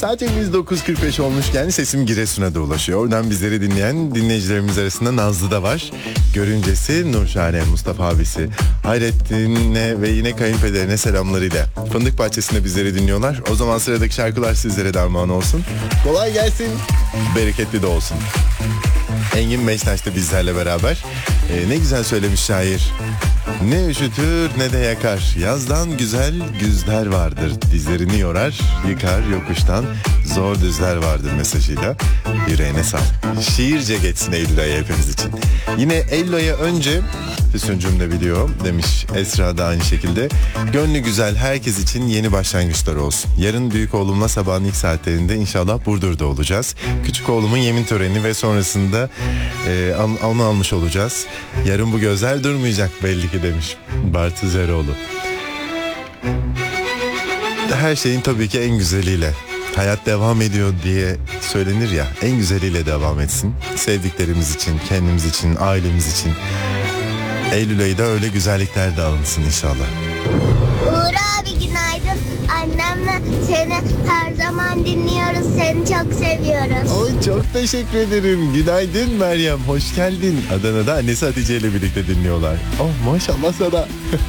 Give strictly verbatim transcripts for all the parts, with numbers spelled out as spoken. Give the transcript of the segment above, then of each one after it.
Saatimiz dokuz kırk beş olmuşken sesim Giresun'a da ulaşıyor. Oradan bizleri dinleyen dinleyicilerimiz arasında Nazlı da var. Görüncesi Nurşahane, Mustafa abisi, Hayrettin'e ve yine kayınpederine selamlarıyla Fındık Bahçesi'nde bizleri dinliyorlar. O zaman sıradaki şarkılar sizlere de armağan olsun. Kolay gelsin, bereketli de olsun. Engin Beştaş da bizlerle beraber. Ee, ne güzel söylemiş şair. Ne üşütür ne de yakar. Yazdan güzel güzler vardır. Dizlerini yorar, yıkar yokuştan. Zor düzler vardır mesajıyla. Yüreğine sağlık. Şiirce geçsin Eylül ayı hepimiz için. Yine Eylül ayı önce Füsuncum da biliyor demiş Esra da aynı şekilde. Gönlü güzel herkes için yeni başlangıçlar olsun. Yarın büyük oğlumla sabahın ilk saatlerinde inşallah Burdur'da olacağız. Küçük oğlumun yemin töreni ve sonrasında e, onu almış olacağız. Yarın bu gözler durmayacak belli ki demiş Bartu Zeroğlu. Her şeyin tabii ki en güzeliyle. Hayat devam ediyor diye söylenir ya, en güzeliyle devam etsin. Sevdiklerimiz için, kendimiz için, ailemiz için. Eylül ayı da öyle güzellikler de alınsın inşallah. Uğur abi günaydın. Annemle seni her zaman dinliyoruz. Seni çok seviyoruz. Oy çok teşekkür ederim. Günaydın Meryem, hoş geldin. Adana'da annesi Hatice ile birlikte dinliyorlar. Oh maşallah sana.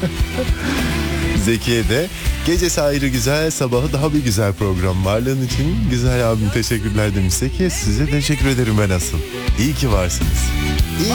Zekiye de gecesi ayrı güzel, sabahı daha bir güzel program. Varlığın için güzel abim teşekkürler demiş. Zekiye size teşekkür ederim ben asıl. İyi ki varsınız. İyi